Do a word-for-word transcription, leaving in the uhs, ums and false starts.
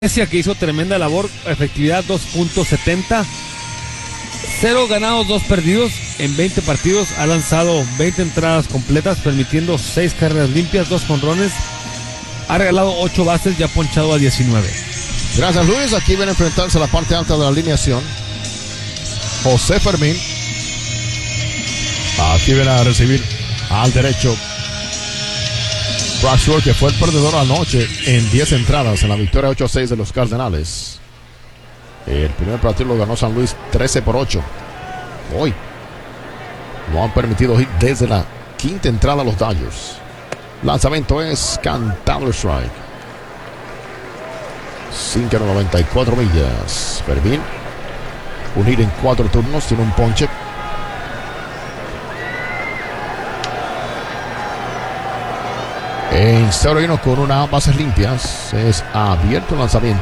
Que hizo tremenda labor, efectividad dos punto setenta, cero ganados, dos perdidos en veinte partidos, ha lanzado veinte entradas completas, permitiendo seis carreras limpias, dos jonrones, ha regalado ocho bases y ha ponchado a diecinueve. Gracias, Luis. Aquí viene a enfrentarse a la parte alta de la alineación José Fermín. Aquí viene a recibir al derecho Brad Shore, que fue el perdedor anoche en diez entradas en la victoria ocho a seis de los Cardenales. El primer partido lo ganó San Luis trece por ocho. Hoy no han permitido hit desde la quinta entrada a los Dodgers. Lanzamiento es cantado el strike. cinco a noventa y cuatro millas. Fermín, un hit en cuatro turnos, tiene un ponche. En cero y uno con una bases limpias. Es abierto el lanzamiento.